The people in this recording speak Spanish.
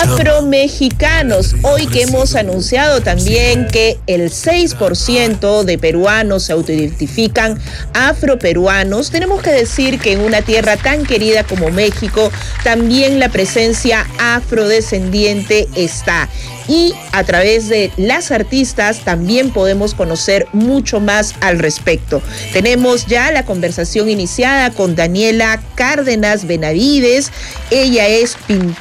afromexicanos. Hoy que hemos anunciado también que el 6% de peruanos se autoidentifican afroperuanos, tenemos que decir que en una tierra tan querida como México, también la presencia afrodescendiente está. Y a través de las artistas también podemos conocer mucho más al respecto. Tenemos ya la conversación iniciada con Daniela Cárdenas Benavides. Ella es pintora